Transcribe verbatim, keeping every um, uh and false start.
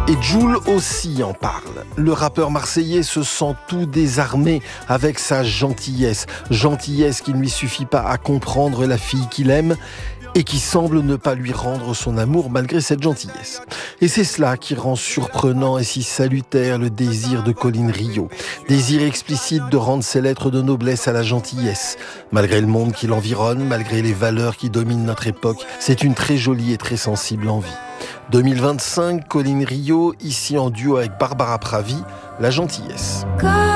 Et Jul aussi en parle. Le rappeur marseillais se sent tout désarmé avec sa gentillesse. Gentillesse qui ne lui suffit pas à comprendre la fille qu'il aime et qui semble ne pas lui rendre son amour malgré cette gentillesse. Et c'est cela qui rend surprenant et si salutaire le désir de Colin Rio. Désir explicite de rendre ses lettres de noblesse à la gentillesse. Malgré le monde qui l'environne, malgré les valeurs qui dominent notre époque, c'est une très jolie et très sensible envie. deux mille vingt-cinq, Colin Rio, ici en duo avec Barbara Pravi, La gentillesse.